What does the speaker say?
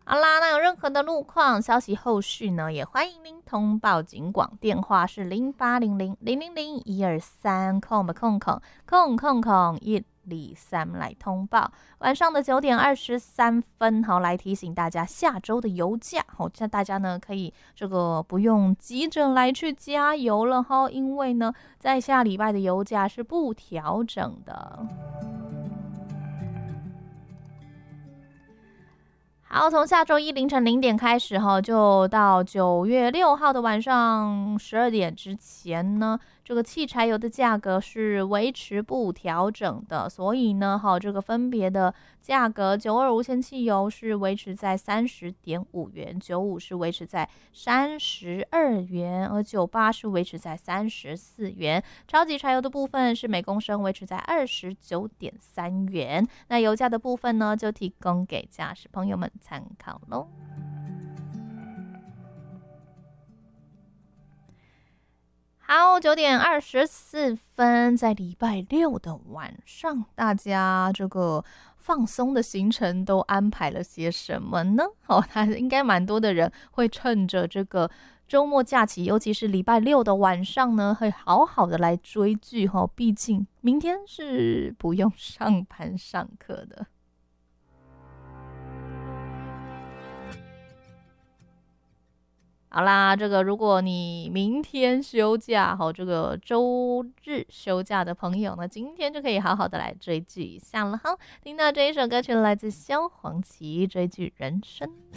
好啦，那有任何的路况消息后续呢，也欢迎您通报警广，电话是0800000123123来通报。晚上的9点23分，好，来提醒大家下周的油价，好，像大家呢可以这个不用急着来去加油了哈，因为呢在下礼拜的油价是不调整的。好，从下周一凌晨0点开始哈，就到9月6号的晚上12点之前呢，这个汽柴油的价格是维持不调整的，所以呢，这个分别的价格，92无铅汽油是维持在30.5元，95是维持在32元，而98是维持在34元。超级柴油的部分是每公升维持在29.3元。那油价的部分呢，就提供给驾驶朋友们参考咯。好，9点24分，在礼拜六的晚上，大家这个放松的行程都安排了些什么呢？他应该蛮多的人会趁着这个周末假期，尤其是礼拜六的晚上呢，会好好的来追剧毕竟明天是不用上班上课的。好啦，这个如果你明天休假，这个周日休假的朋友呢，今天就可以好好的来追剧一下了哈。听到这一首歌曲来自萧煌奇，追剧人生。